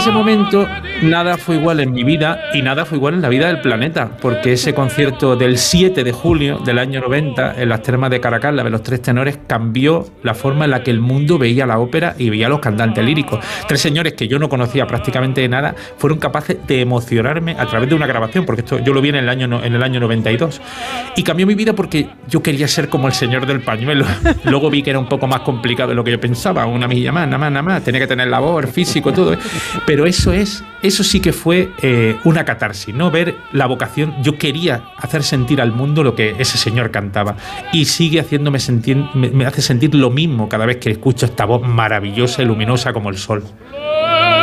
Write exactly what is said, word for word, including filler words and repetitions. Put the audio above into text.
ese momento nada fue igual en mi vida y nada fue igual en la vida del planeta, porque ese concierto del siete de julio del año noventa en las termas de Caracas, la de los tres tenores, cambió la forma en la que el mundo veía la ópera y veía a los cantantes líricos. Tres señores que yo no conocía prácticamente de nada fueron capaces de emocionarme a través de una grabación, porque esto yo lo vi en el año, en el año noventa y dos, y cambió mi vida porque yo quería ser como el señor del pañuelo. Luego vi que era un poco más complicado de lo que yo pensaba, una milla más, nada más, nada más, tenía que tener labor, físico, todo, ¿eh? Pero eso es, eso sí que fue eh, una catarsis, ¿no? Ver la vocación. Yo quería hacer sentir al mundo lo que ese señor cantaba, y sigue haciéndome sentir, me, me hace sentir lo mismo cada vez que escucho esta voz maravillosa y luminosa como el sol.